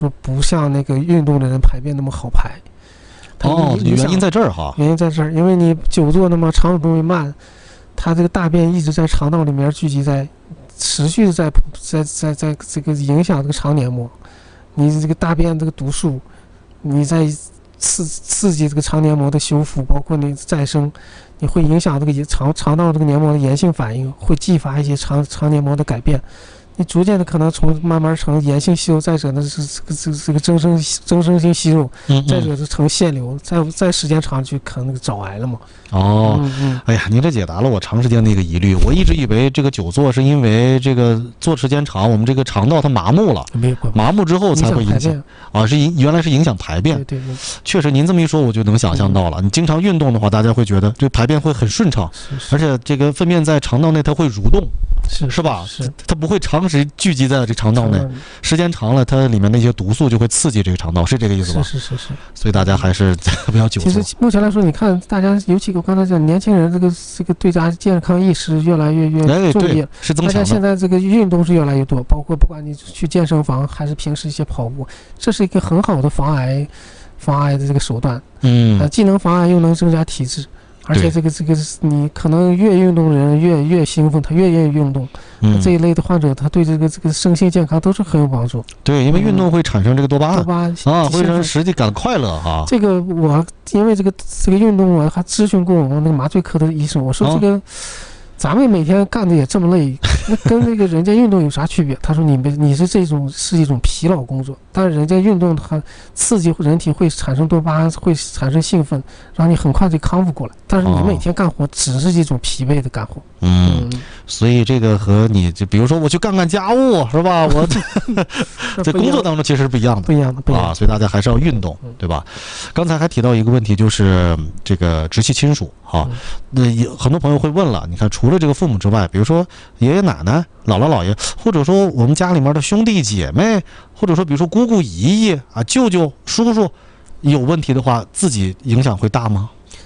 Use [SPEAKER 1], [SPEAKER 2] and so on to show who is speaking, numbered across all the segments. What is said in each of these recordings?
[SPEAKER 1] 不像那个运动的人排便那么好排。
[SPEAKER 2] 原因在这儿哈。
[SPEAKER 1] 原因在这儿，因为你久坐那么肠蠕动越慢，它这个大便一直在肠道里面聚集在，持续的在这个影响这个肠黏膜。你这个大便这个毒素，你在刺激这个肠黏膜的修复，包括你再生，你会影响这个肠道这个黏膜的炎性反应，会继发一些肠黏膜的改变。你逐渐的可能慢慢成炎性息肉，再者呢是这个增生性息肉，再者是成腺瘤，再时间长就可能早癌了嘛。
[SPEAKER 2] 哎呀，您这解答了我长时间的一个疑虑。我一直以为这个久坐是因为这个坐时间长，我们这个肠道它麻木了，麻木之后才会影响啊，原来是影响排便。
[SPEAKER 1] 对，
[SPEAKER 2] 确实您这么一说，我就能想象到了。你经常运动的话，大家会觉得这排便会很顺畅，而且这个粪便在肠道内它会蠕动。是吧？它不会长时聚集在这肠道内，时间长了，它里面的一些毒素就会刺激这个肠道，是这个意思吧？
[SPEAKER 1] 是。
[SPEAKER 2] 所以大家还是不要久坐。
[SPEAKER 1] 其实目前来说，你看大家，尤其我刚才讲，年轻人这个对大家健康意识越来越重要，
[SPEAKER 2] 是增强的。
[SPEAKER 1] 大家现在这个运动是越来越多，包括不管你去健身房还是平时一些跑步，这是一个很好的防癌的这个手段。既能防癌又能增加体质。而且这个你可能越运动的人越兴奋，他越愿意运动。这一类的患者，他对这个身心健康都是很有帮助。
[SPEAKER 2] 对，因为运动会产生这个多巴胺啊，会让人实际感快乐哈。
[SPEAKER 1] 这个我因为这个运动，我还咨询过我们那个麻醉科的医生，我说这个咱们每天干的也这么累，那跟那个人家运动有啥区别？他说你是一种疲劳工作，但是人家运动它刺激人体会产生多巴胺，会产生兴奋，让你很快就康复过来。但是你每天干活只是一种疲惫的干活。
[SPEAKER 2] 所以这个和你就比如说我去干家务是吧？我在工作当中其实是不一样的，
[SPEAKER 1] 不一样的啊。
[SPEAKER 2] 所以大家还是要运动，对吧？刚才还提到一个问题，就是这个直系亲属哈。那很多朋友会问了，你看除了这个父母之外，比如说爷爷奶奶、姥姥姥爷，或者说我们家里面的兄弟姐妹，或者说比如说姑姑姨姨啊、舅舅叔叔，有问题的话，自己影响会大吗？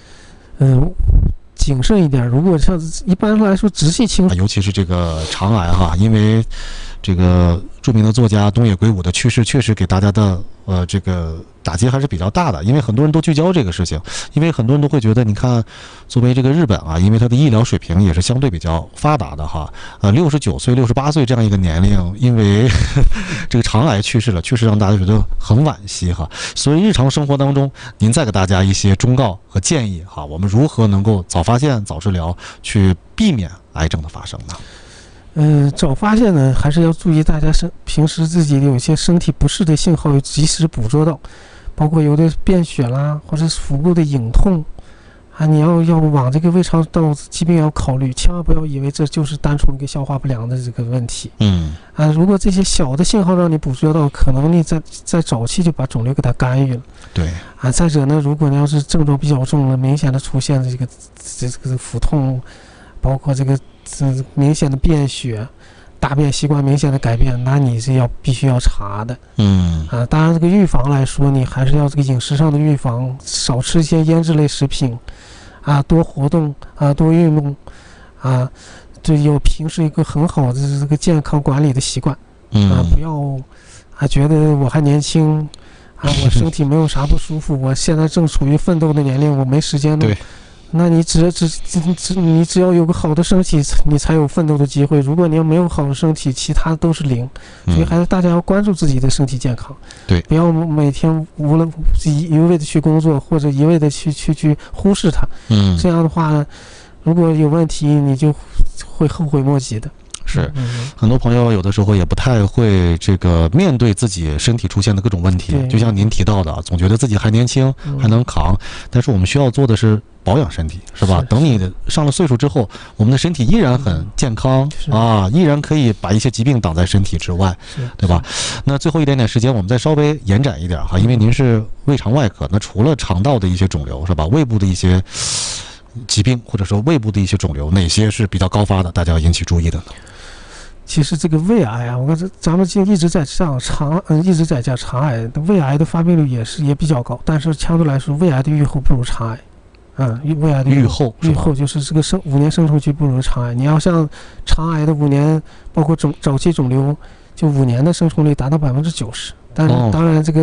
[SPEAKER 1] 谨慎一点。如果像一般来说直系亲属，
[SPEAKER 2] 尤其是这个肠癌哈，因为这个著名的作家东野圭吾的去世，确实给大家的这个打击还是比较大的。因为很多人都聚焦这个事情，因为很多人都会觉得，你看，作为这个日本啊，因为它的医疗水平也是相对比较发达的哈，69岁、68岁这样一个年龄，因为这个肠癌去世了，确实让大家觉得很惋惜哈。所以日常生活当中，您再给大家一些忠告和建议哈，我们如何能够早发现、早治疗，去避免癌症的发生呢？
[SPEAKER 1] 早发现呢，还是要注意大家平时自己有一些身体不适的信号，要及时捕捉到，包括有的便血啦，或者是腹部的隐痛啊，你要往这个胃肠道疾病要考虑，千万不要以为这就是单纯一个消化不良的这个问题。如果这些小的信号让你捕捉到，可能你在早期就把肿瘤给它干预了。
[SPEAKER 2] 对
[SPEAKER 1] 啊，再者呢，如果你要是症状比较重了，明显的出现这个腹痛，包括这个明显的便血、大便习惯明显的改变，那你是必须要查的。当然这个预防来说，你还是要这个饮食上的预防，少吃一些腌制类食品啊，多活动啊，多运动啊，对，有平时一个很好的这个健康管理的习惯不要觉得我还年轻我身体没有啥不舒服，我现在正处于奋斗的年龄，我没时间弄。那你只要有个好的身体，你才有奋斗的机会。如果你要没有好的身体，其他都是零。所以还是大家要关注自己的身体健康，
[SPEAKER 2] 对，
[SPEAKER 1] 不要每天无论一味的去工作，或者一味的去忽视它。这样的话，如果有问题，你就会后悔莫及的。
[SPEAKER 2] 是，很多朋友有的时候也不太会这个面对自己身体出现的各种问题，就像您提到的，总觉得自己还年轻，还能扛。但是我们需要做的是保养身体，是吧？等你上了岁数之后，我们的身体依然很健康依然可以把一些疾病挡在身体之外，对吧？那最后一点点时间，我们再稍微延展一点哈，因为您是胃肠外科，那除了肠道的一些肿瘤，是吧？胃部的一些疾病或者说胃部的一些肿瘤，哪些是比较高发的，大家要引起注意的呢？
[SPEAKER 1] 其实这个胃癌啊，我看咱们一直在讲肠癌，胃癌的发病率也比较高，但是相对来说，胃癌的预后不如肠癌。胃癌的预后就是这个5年生存期不如肠癌。你要像肠癌的5年，包括早期肿瘤，就5年的生存率达到90%， 当然，
[SPEAKER 2] 哦
[SPEAKER 1] 当然这个